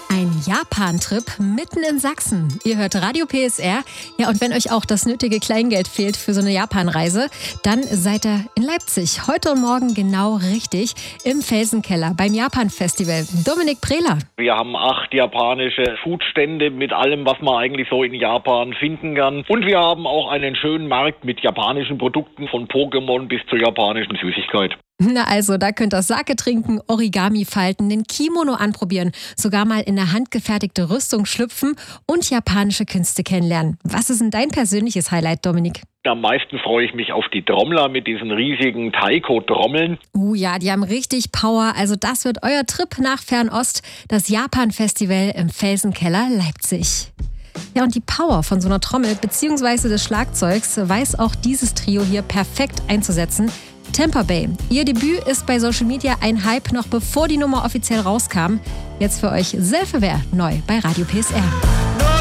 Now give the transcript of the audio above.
Ein Japan-Trip mitten in Sachsen. Ihr hört Radio PSR. Ja, und wenn euch auch das nötige Kleingeld fehlt für so eine Japan-Reise, dann seid ihr in Leipzig. Heute und morgen genau richtig im Felsenkeller beim Japan-Festival. Dominik Prehler. Wir haben 8 japanische Foodstände mit allem, was man eigentlich so in Japan finden kann. Und wir haben auch einen schönen Markt mit japanischen Produkten, von Pokémon bis zur japanischen Süßigkeit. Na also, da könnt ihr Sake trinken, Origami falten, den Kimono anprobieren, sogar mal in eine handgefertigte Rüstung schlüpfen und japanische Künste kennenlernen. Was ist denn dein persönliches Highlight, Dominik? Am meisten freue ich mich auf die Trommler mit diesen riesigen Taiko-Trommeln. Ja, die haben richtig Power. Also das wird euer Trip nach Fernost, das Japan-Festival im Felsenkeller Leipzig. Ja, und die Power von so einer Trommel bzw. des Schlagzeugs weiß auch dieses Trio hier perfekt einzusetzen. Tampa Bay. Ihr Debüt ist bei Social Media ein Hype, noch bevor die Nummer offiziell rauskam. Jetzt für euch Selfie neu bei Radio PSR.